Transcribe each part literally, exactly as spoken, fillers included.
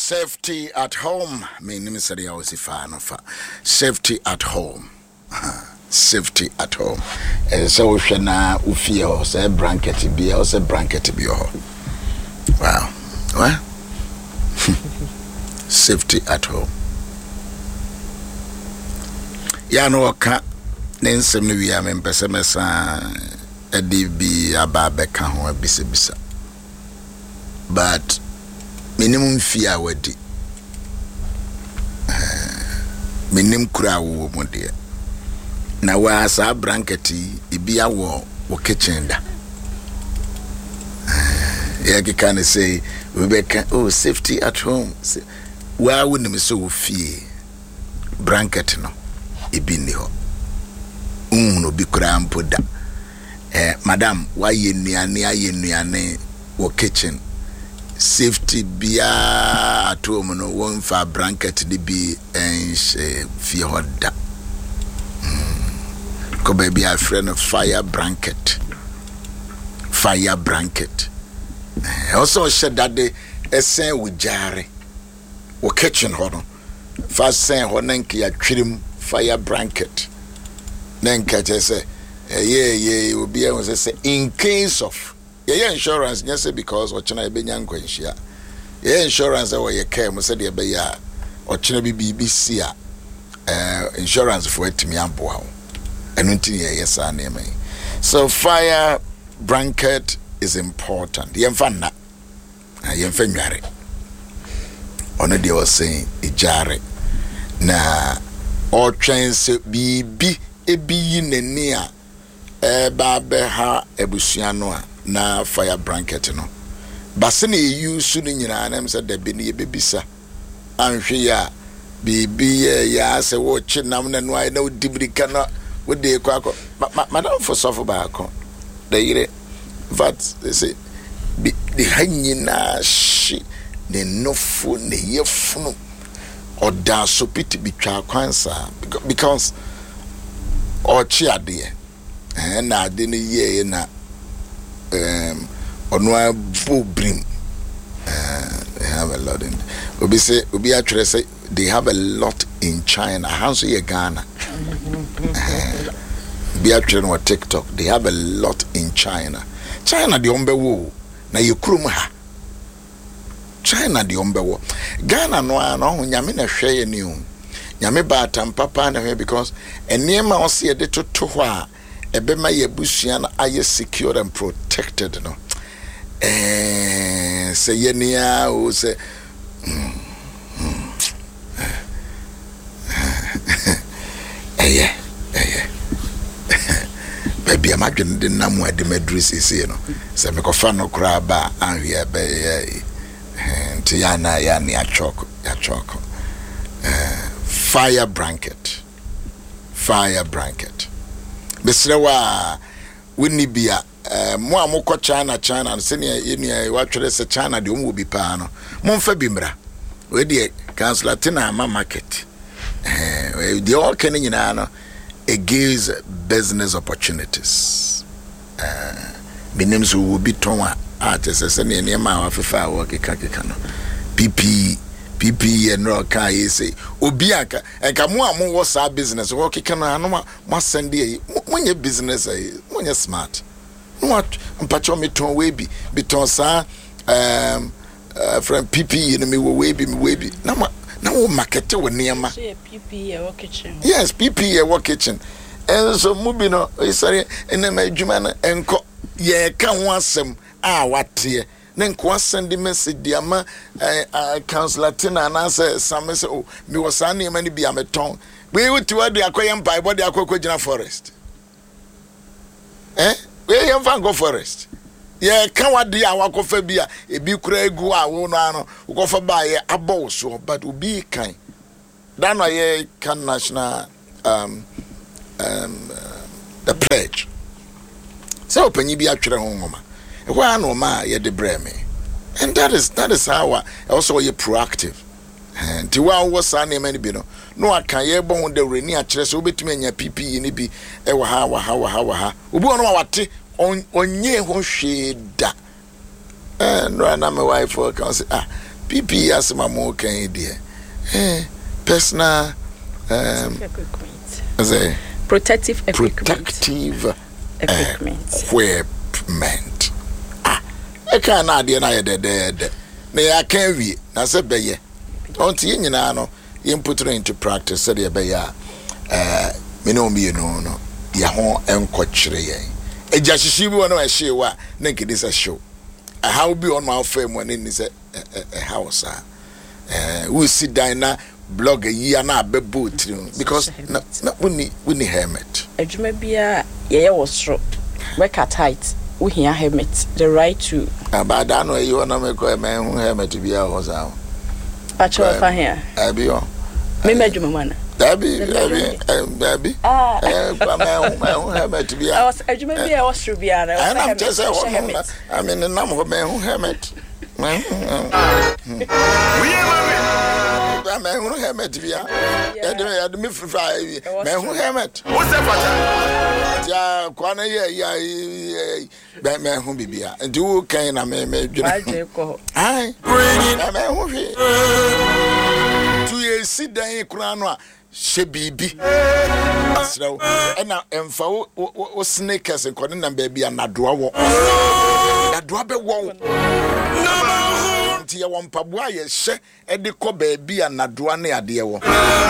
Safety at home. Me name is Safety at home. Safety at home. So we should na ufio say blanket be or say blanket be. Wow. What? Safety at home. Ya no ka nensem no wi am pese mesa edi bi aba beka ho abisa bisa. But minimum fear wadi. Minim kura wo mo de. Na wa sa branketi ibi awo wo kitchen da. Yeah, you can say Rebecca, oh, safety at home. Why wouldn't me so fear blanket no? Ibi ni ho. Um no bi kura mpo da. Eh, madam, why ye nuane aye nuane wo kitchen? Safety bia at home no one for blanket di bi en fie ho da. Mm. Ko baby a friend of fire blanket. Fire blanket. Also said that the esen with jare wo kitchen ho no. First sen ho nanki ya twirim fire blanket. Nanka je say eh yeah yeah obi e won say in case of yeah insurance just because ochina e benya nkwanhia yeah insurance e ye care mo say de be ya ochina bi bi si a eh insurance for etimi aboa ho eno ntini ye yesa na eme. So fire blanket is important. Yemfa na yemfa nware ono de was saying ijare na o twen se bibi ebi yi nani a e ba be ha ebusua no a na fire blanket no base na use no nyina na mse da bi ne bebisa anhwe ya bibi ya se wo chinam na no ai na odibirika na wo de kwa kwa madam for suffer ba akọ da yire vat they say the hanyina shi ne nofo ne yefunu oda so piti bitwa kwansa because ochi ade eh na ade ne ye na um ono abobrim uh they have a lot in obi say obi atwere say they have a lot in China hanso ye Ghana be atwere no TikTok they have a lot in China. China the ombewo na yekurum ha. China the ombewo. Ghana no ano nyame na hweye ni o. Nyame ba atampapa na hwe because enema ose ye de toto ho a ebema ye busua na aye secure and protected no. Eh say ye nia o say eh eh baby imagine the namu ade madris ese no se me kofa no kra ba anhwe be eh nti ya na ya ni achoko ya choko eh fire blanket fire blanket besrewa wini bia mo amukọ China China se ne yenu wa twere se China de omo bi pa no momfa bi mra we de council tina ma market eh de all kan nyina no it gives business opportunities. Uh, Minims will be tonwa artists and any amount of fire work a kakano. P P P P and rock I say, Obiaka, and Kamua was our business. Working can I know must send you when your business, when you're smart. What? And Pachomi ton wavy, beton sa, um, from P P in me will wavy me wavy. No market when near my P P E work kitchen. Yes, P P E work kitchen. And so moving on, sorry, and then my Jumana and co ye can want some ah what here. Then quite send the message, dear ma, uh, Council Tina and answer some say, oh, me was any many be a meton. We would to the aquarium by body aqua forest. Eh? We have go forest. Yeah, can what the our coffee a big craig go out no go for buy a bowl so but will be kind. Then I can national um um uh, the pledge. So penny be actually home. Why no ma ye de breme. And that is that is how I also you proactive. And to what was any many be no. No I can ye bon the reni actually so between your P P E ni bi e wa ha wa ha wa ha wa ha. Obi ono wate on onye ho hwe da. And right now my wife will can say ah P P E as my more can eh personal um equipment. Say Protective equipment. Protective equipment. Equipment. Ah, I can't idea na de de de. Na I can we na say be ye. Onti nyina no you put it into practice say be ya eh me no me no no ya ho enkokyere yen. Eja hihyi bi wono ehye wa na nkedi say show. A how be on my fame when in is a house eh we sit down na blog a year na be boot because na we need we need helmet. Adwuma bia ye was sro work at height we hear helmet the right to about I know you wanna make a man who helmet to be a was out patch of here I be on me medwuma man that be that be ah man helmet to be I was adwuma bia I was sro bia na I'm just say I mean the number of men who helmet man we man who helmet to be a yeah me free man who helmet what's that ya kwana ye ya me hu bibia nti wo kan na me me dwena ai me hu hwe tu ye sidan kura no a hye bibi asrawo ena emfa wo sneakers nkone na baabi na doa wo na doa be wo nti ye wo mpaboa ye hye e de kɔ baabi na doa ne ade wo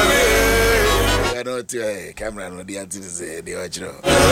I don't know, camera no the answer is the original.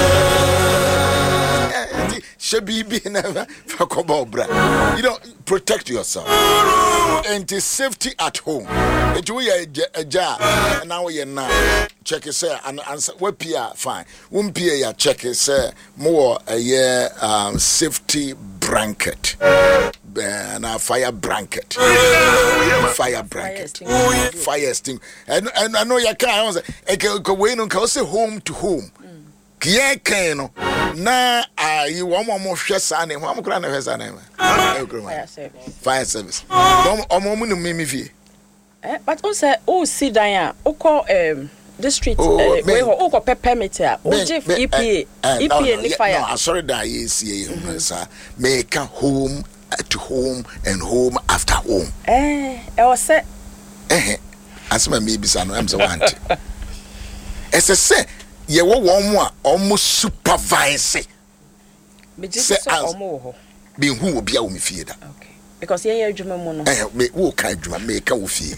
Should be never for Cobra. You don't protect yourself. And it's safety at home. It we a jar and now you're now. Check it, sir, and answer what P R fine. One P R check it, sir, more a year um safety blanket. And a fire blanket, fire blanket, fire sting. And and I know you can't. I can go away and go say home to home. Kia kano na ah you want more stress on him. I'm going to have a name. Fire service. Fire service. No, I'm going to make me feel. But also, oh, see, Diane, oh, call um. The street, oh, we ho go permit ya. O Jeff E P A, E P A ni fire. No, sorry that you see, sir. Make a home at home and home after home. Eh, I was say. Eh, as my maybe son, I'm the one. As I say, you were one more almost supervise. Me just say almost. Be who will be out me fear that. Okay, because you're Juma mono. Eh, me who can Juma make a fear.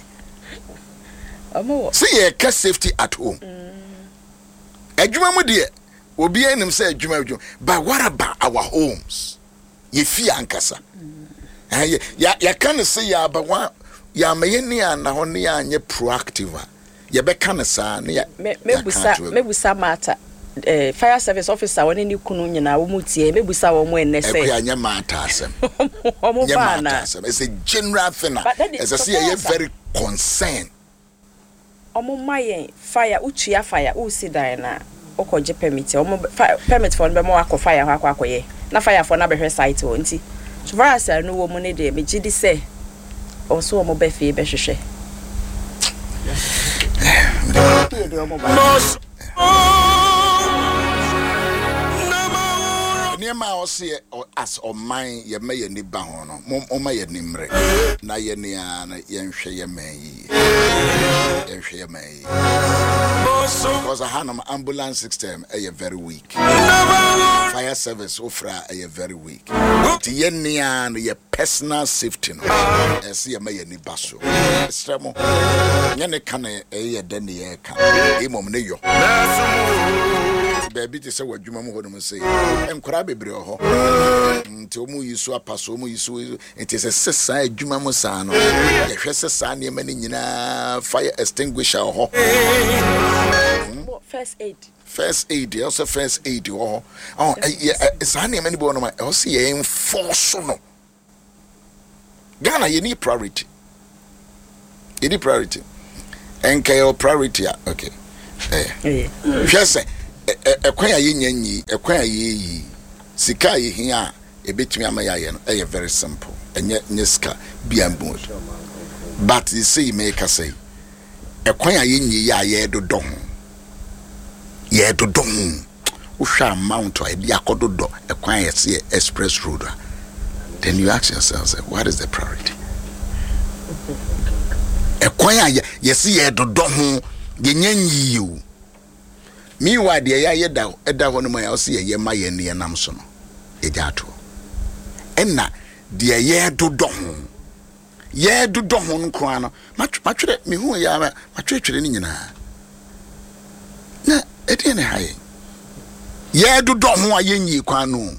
See a car safety at home. A Juma dear will be in him say Juma, but what about our homes? Ye fear ankasa. Ya ya can't say ya, but one ya mayeni and honey and ye proactive. Ya be can sa ya maybe some matter. Fire service officer when you kunu na umutie maybe sa wo mo ene say e anya matter asem it's a general thing as I say you very concerned. Omo mayen fire utua fire u si dan na okoje permit omo permit for be mo akọ fire ha akọ akoye na fire for na be hwe site o nti so far as no wo mo ne de me gidi say oso omo be fie be hwehwe Niema ose as o man ye me ye ni ba ho no mo ma ye ni mre na ye ni an ye nhwe ye man yi ye nhwe ye man yi because a hanam ambulance system e very weak, fire service ofra e very weak, ti ye ni an ye personal safety no e se ye me ye ni ba so stremo nye ne kan e ye de ne ye ka e mom ne yo baby to say what you mama would say. And crabby bro ho. Until mu yisu apaso mu yisu. It is a sesa Juma Mosano. The Hessa Sani Menina fire extinguisher ho. First aid. First aid, also first aid. Oh, oh, it's honey many born my L C A in force no. Ghana, you need priority. You need priority. And K O priority. Okay. Eh. Just say. Ekwan ya yenyi ekwan ya yi sika yi hia ebetumi amaya ye no e very simple enye nyeska biambo but you see make say ekwan ya yenyi ya ye dodo ye dodo wo hwa amount a bi akododo ekwan ya se express road then you ask yourself say, what is the priority? e kwan ya yesi ye dodo ho ye nyanyi you mi wa de ya ye da e da ho no ma ya o se ye ma ye ne nam so no e ja to enna de ye dodo ho ye dodo ho no kran no matwere mi hu ya matwetwere ni nyina na e de ne haye ye dodo ho ayenyi kwan no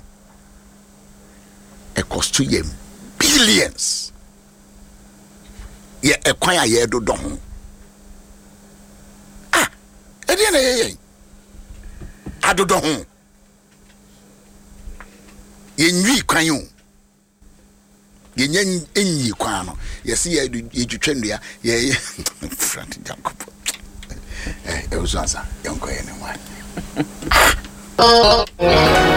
e cost to ye billions ye e kwan ye dodo ho ah e de ne ye adodo ho ye nwi kwan yo ye nyen enyi kwan no ye se ye twetwa ndua ye front jankopo eh e usansa yonko ye ne wa